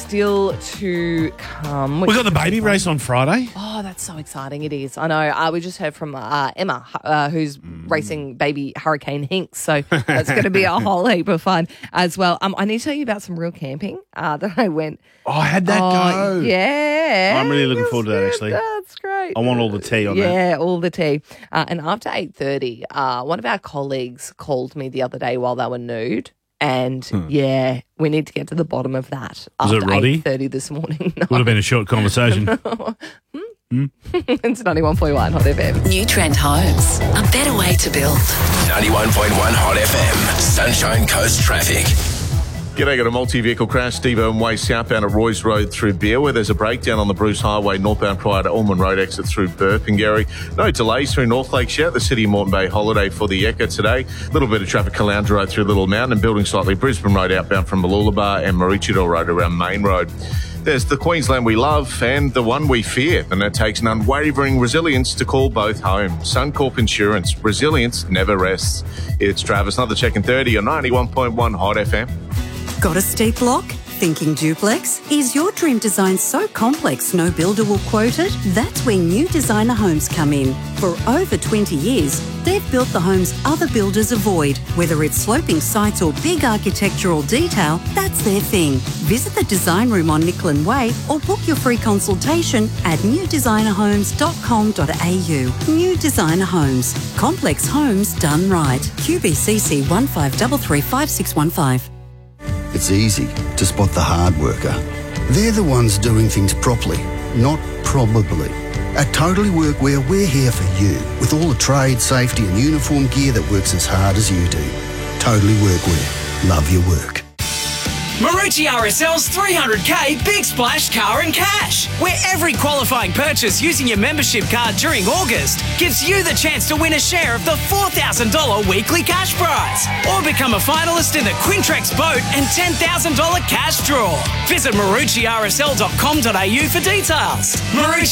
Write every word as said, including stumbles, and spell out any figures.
still to come. We got the baby race on Friday. Oh, that's so exciting. It is. I know. Uh, we just heard from uh, Emma, uh, who's mm. racing baby Hurricane Hinks. So that's going to be a whole heap of fun as well. Um, I need to tell you about some real camping uh, that I went. Oh, I had that oh, go. Yeah. I'm really looking forward to that, actually. That's great. I want all the tea on yeah, that. Yeah, all the tea. Uh, and after eight thirty, uh, one of our colleagues called me the other day while they were nude. And, hmm. yeah, we need to get to the bottom of that. Was it Roddy? eight thirty this morning. No. Would have been a short conversation. hmm? Hmm? It's ninety-one point one Hot F M. New Trend Homes. A better way to build. ninety-one point one Hot F M. Sunshine Coast Traffic. G'day, got a multi-vehicle crash, Devo and Way southbound at Roy's Road through Beer, where there's a breakdown on the Bruce Highway northbound prior to Allman Road exit through Burpengary. No delays through North Lakeshire at the City of Moreton Bay holiday for the Ekka today. A little bit of traffic Caloundra Road through Little Mountain and building slightly Brisbane Road outbound from Mooloolaba and Maroochydore Road around Main Road. There's the Queensland we love and the one we fear, and it takes an unwavering resilience to call both home. Suncorp Insurance. Resilience never rests. It's Travis, another check in thirty on ninety-one point one Hot F M. Got a steep block? Thinking duplex? Is your dream design so complex no builder will quote it? That's where New Designer Homes come in. For over twenty years, they've built the homes other builders avoid. Whether it's sloping sites or big architectural detail, that's their thing. Visit the design room on Nicklin Way or book your free consultation at new designer homes dot com dot a u. New Designer Homes. Complex homes done right. Q B C C one five three three five six one five. It's easy to spot the hard worker. They're the ones doing things properly, not probably. At Totally Workwear, we're here for you with all the trade, safety and uniform gear that works as hard as you do. Totally Workwear. Love your work. Marucci R S L's three hundred K Big Splash Car and Cash, where every qualifying purchase using your membership card during August gives you the chance to win a share of the four thousand dollars weekly cash prize, or become a finalist in the Quintrex boat and ten thousand dollars cash draw. Visit marucci r s l dot com dot a u for details. Marucci